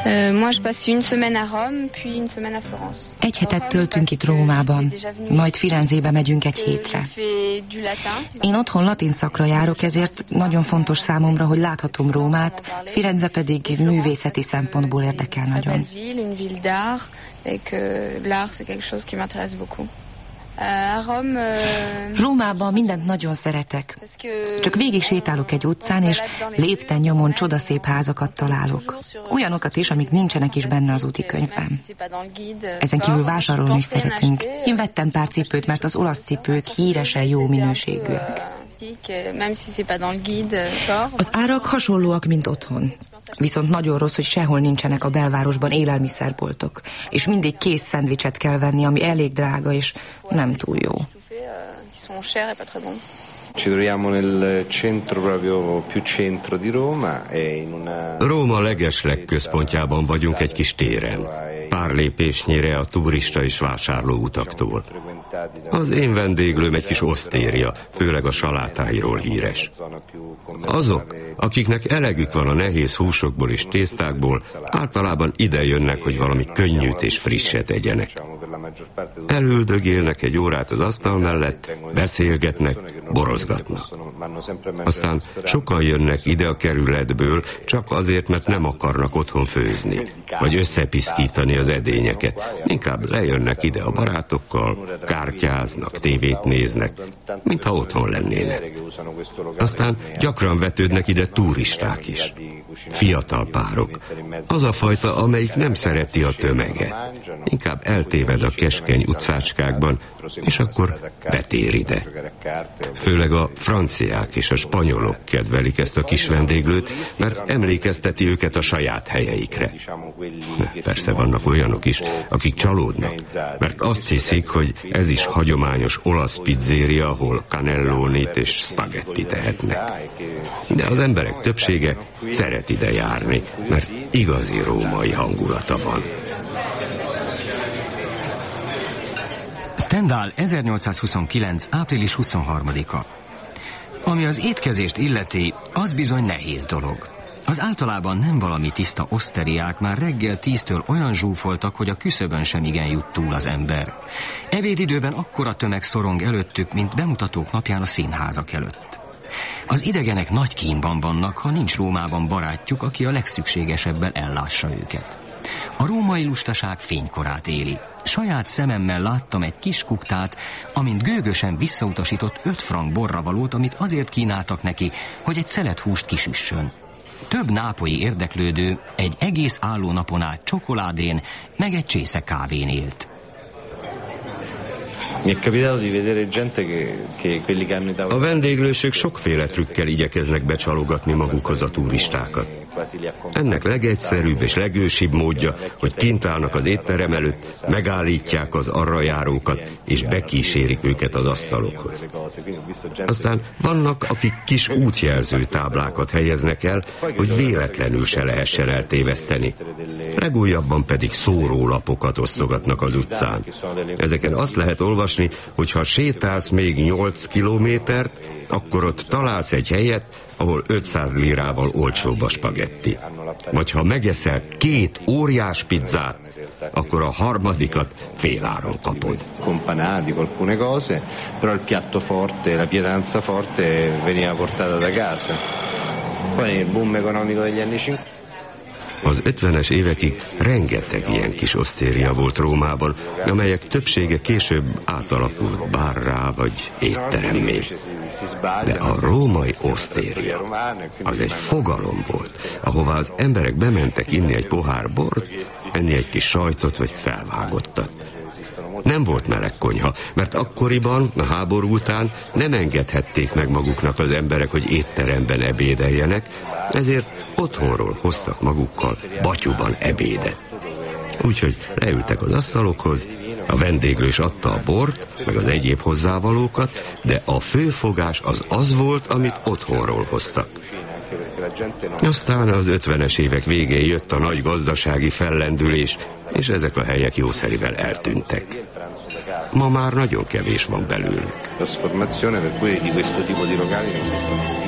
Egy hetet töltünk itt Rómában, majd Firenzébe megyünk egy hétre. Én otthon latin szakra járok, ezért nagyon fontos számomra, hogy láthatom Rómát, Firenze pedig művészeti szempontból érdekel nagyon. Rómában mindent nagyon szeretek. Csak végig sétálok egy utcán, és lépten nyomon csodaszép házakat találok. Olyanokat is, amik nincsenek is benne az úti könyvben. Ezen kívül vásárolni is szeretünk. Én vettem pár cipőt, mert az olasz cipők híresen jó minőségűek. Az árak hasonlóak, mint otthon. Viszont nagyon rossz, hogy sehol nincsenek a belvárosban élelmiszerboltok, és mindig kész szendvicset kell venni, ami elég drága, és nem túl jó. Róma legesleg központjában vagyunk egy kis téren. Pár lépésnyire a turista és vásárló utaktól. Az én vendéglőm egy kis osztéria, főleg a salátáiról híres. Azok, akiknek elegük van a nehéz húsokból és tésztákból, általában ide jönnek, hogy valami könnyűt és frisset egyenek. Elüldögélnek egy órát az asztal mellett, beszélgetnek, borozgatnak. Aztán sokan jönnek ide a kerületből, csak azért, mert nem akarnak otthon főzni, vagy összepiszkítani az edényeket. Inkább lejönnek ide a barátokkal, kártyáznak, tévét néznek, mintha otthon lennének. Aztán gyakran vetődnek ide turisták is. Fiatal párok. Az a fajta, amelyik nem szereti a tömeget. Inkább eltéved a keskeny utcácskákban, és akkor betér ide. Főleg a franciák és a spanyolok kedvelik ezt a kis vendéglőt, mert emlékezteti őket a saját helyeikre. Persze vannak olyanok is, akik csalódnak, mert azt hiszik, hogy ez is hagyományos olasz pizzéria, ahol cannellonit és spagetti tehetnek. De az emberek többsége szeret ide járni, mert igazi római hangulata van. Stendhal 1829. április 23-a. Ami az étkezést illeti, az bizony nehéz dolog. Az általában nem valami tiszta oszteriák már reggel 10-től olyan zsúfoltak, hogy a küszöbön sem igen jut túl az ember. Ebédidőben akkora tömeg szorong előttük, mint bemutatók napján a színházak előtt. Az idegenek nagy kínban vannak, ha nincs Rómában barátjuk, aki a legszükségesebben ellássa őket. A római lustaság fénykorát éli. Saját szememmel láttam egy kis kuktát, amint gőgösen visszautasított 5 frank borravalót, amit azért kínáltak neki, hogy egy szelet húst kisüssön. Több nápolyi érdeklődő egy egész álló napon át csokoládén, meg egy csésze kávén élt. A vendéglősök sokféle trükkel igyekeznek becsalogatni magukhoz a turistákat. Ennek legegyszerűbb és legősibb módja, hogy kint állnak az étterem előtt, megállítják az arra járókat, és bekísérik őket az asztalokhoz. Aztán vannak, akik kis útjelző táblákat helyeznek el, hogy véletlenül se lehessen eltéveszteni. Legújabban pedig szórólapokat osztogatnak az utcán. Ezeken azt lehet olvasni, hogy ha sétálsz még 8 kilométert, akkor ott találsz egy helyet, ahol 500 lirával olcsóbb a spagetti. Vagy ha megeszel 2 óriás pizzát, akkor a harmadikat féláron kapod. Az 50-es évekig rengeteg ilyen kis osztéria volt Rómában, amelyek többsége később átalakult bárrá vagy étteremmé. De a római osztéria az egy fogalom volt, ahová az emberek bementek inni egy pohár bort, enni egy kis sajtot vagy felvágottat. Nem volt meleg konyha, mert akkoriban, a háború után nem engedhették meg maguknak az emberek, hogy étteremben ebédeljenek, ezért otthonról hoztak magukkal batyuban ebédet. Úgyhogy leültek az asztalokhoz, a vendéglős adta a bort, meg az egyéb hozzávalókat, de a főfogás az volt, amit otthonról hoztak. Aztán az 50-es évek végén jött a nagy gazdasági fellendülés, és ezek a helyek jószerivel eltűntek. Ma már nagyon kevés van belőlük.